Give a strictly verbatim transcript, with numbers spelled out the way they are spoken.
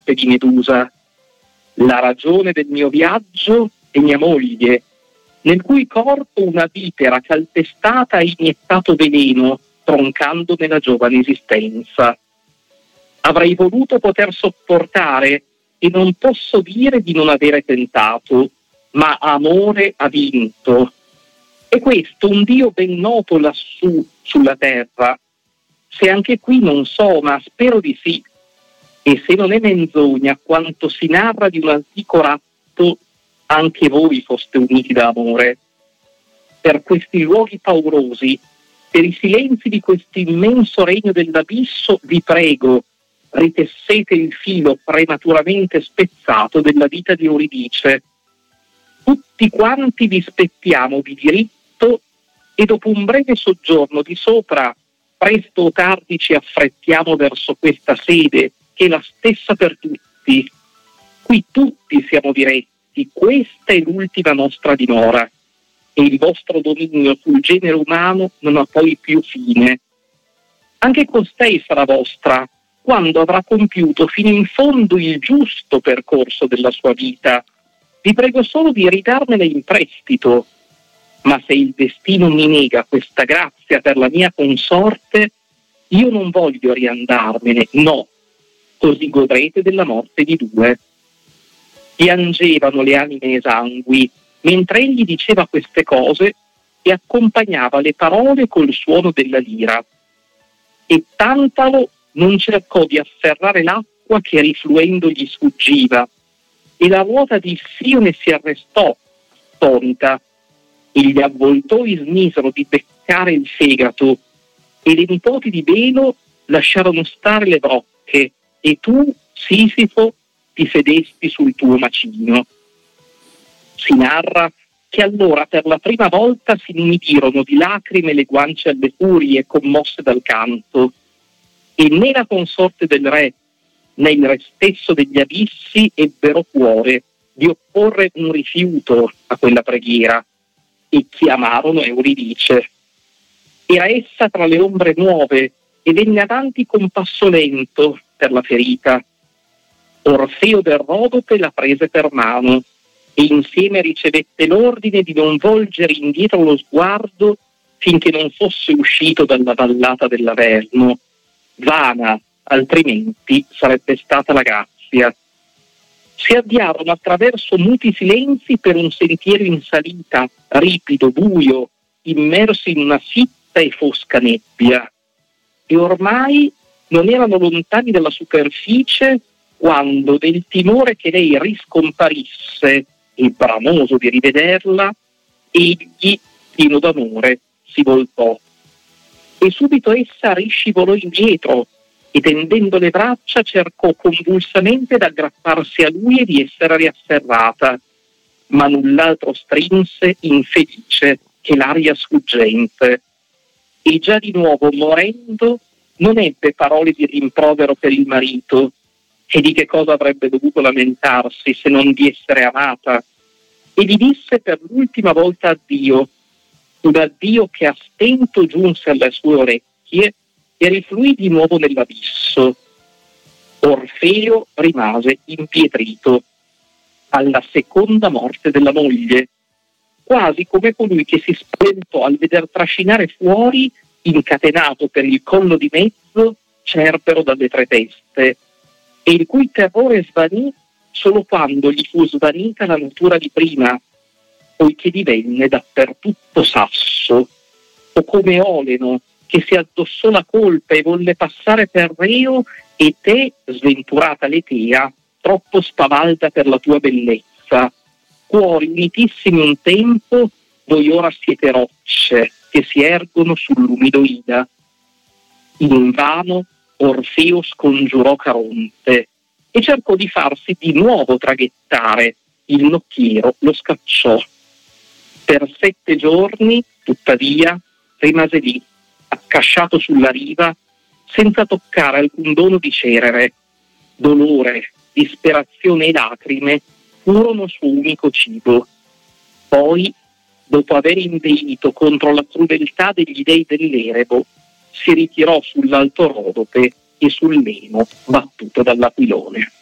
zampe di Medusa. La ragione del mio viaggio è mia moglie, nel cui corpo una vipera calpestata ha iniettato veleno, troncandomi la giovane esistenza. Avrei voluto poter sopportare e non posso dire di non avere tentato, ma amore ha vinto. E questo un Dio ben noto lassù sulla terra. Se anche qui non so, ma spero di sì. E se non è menzogna quanto si narra di un antico ratto, anche voi foste uniti da amore. Per questi luoghi paurosi, per i silenzi di questo immenso regno dell'abisso, vi prego, ritessete il filo prematuramente spezzato della vita di Euridice. Tutti quanti vi spettiamo di diritto e dopo un breve soggiorno di sopra, presto o tardi ci affrettiamo verso questa sede che è la stessa per tutti. Qui tutti siamo diretti, questa è l'ultima nostra dimora e il vostro dominio sul genere umano non ha poi più fine. Anche costei sarà vostra quando avrà compiuto fino in fondo il giusto percorso della sua vita. Vi prego solo di ridarmela in prestito, ma se il destino mi nega questa grazia per la mia consorte, io non voglio riandarmene, no, così godrete della morte di due. Piangevano le anime esangui, mentre egli diceva queste cose e accompagnava le parole col suono della lira. E Tantalo non cercò di afferrare l'acqua che rifluendo gli sfuggiva, e la ruota di Sione si arrestò, attonita, e gli avvoltoi smisero di beccare il fegato, e le nipoti di Belo lasciarono stare le brocche, e tu, Sisifo, ti sedesti sul tuo macigno. Si narra che allora per la prima volta si inimidirono di lacrime le guance alle furie commosse dal canto, e né la consorte del re né il re stesso degli abissi ebbero cuore di opporre un rifiuto a quella preghiera, e chiamarono Euridice. Era essa tra le ombre nuove e venne avanti con passo lento per la ferita. Orfeo del Rodope la prese per mano e insieme ricevette l'ordine di non volgere indietro lo sguardo finché non fosse uscito dalla vallata dell'Averno. Vana, altrimenti sarebbe stata la grazia. Si avviarono attraverso muti silenzi per un sentiero in salita, ripido, buio, immerso in una fitta e fosca nebbia. E ormai non erano lontani dalla superficie quando, del timore che lei riscomparisse e bramoso di rivederla, egli, pieno d'amore, si voltò. E subito essa riscivolò indietro e tendendo le braccia cercò convulsamente d'aggrapparsi a lui e di essere riafferrata, ma null'altro strinse infelice che l'aria sfuggente. E già di nuovo morendo non ebbe parole di rimprovero per il marito, e di che cosa avrebbe dovuto lamentarsi se non di essere amata, e gli disse per l'ultima volta addio, un addio che a stento giunse alle sue orecchie e rifluì di nuovo nell'abisso. Orfeo rimase impietrito alla seconda morte della moglie, quasi come colui che si spaventò al veder trascinare fuori, incatenato per il collo di mezzo, Cerbero dalle tre teste, e il cui terrore svanì solo quando gli fu svanita la natura di prima, poiché divenne dappertutto sasso, o come Oleno che si addossò la colpa e volle passare per reo, e te, sventurata Letea, troppo spavalda per la tua bellezza. Cuori unitissimi un tempo, voi ora siete rocce che si ergono sull'umido Ida. Invano Orfeo scongiurò Caronte e cercò di farsi di nuovo traghettare, il nocchiero lo scacciò. Per sette giorni, tuttavia, rimase lì, accasciato sulla riva, senza toccare alcun dono di cerere. Dolore, disperazione e lacrime furono suo unico cibo. Poi, dopo aver inveito contro la crudeltà degli dei dell'Erebo, si ritirò sull'Alto Rodope e sul Leno battuto dall'Aquilone.